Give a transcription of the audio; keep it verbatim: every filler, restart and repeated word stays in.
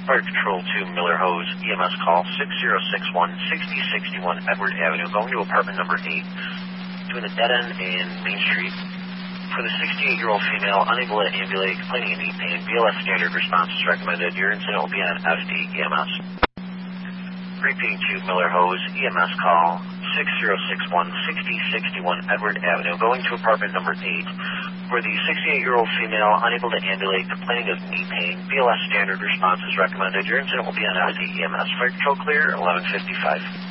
Fire Patrol to Miller Hose, E M S call six zero six one, six zero six one Edward Avenue, going to apartment number eight, between the dead end and Main Street. For the sixty-eight-year-old female, unable to ambulate, complaining of knee pain, B L S standard response is recommended. Your incident will be on F D E M S. Repeating to Miller Hose, E M S call six zero six one, six zero six one Edward Avenue, going to apartment number eight, where the sixty-eight-year-old female, unable to ambulate, complaining of knee pain, B L S standard response is recommended. Your incident will be on F D E M S. Fire Patrol clear, eleven fifty-five.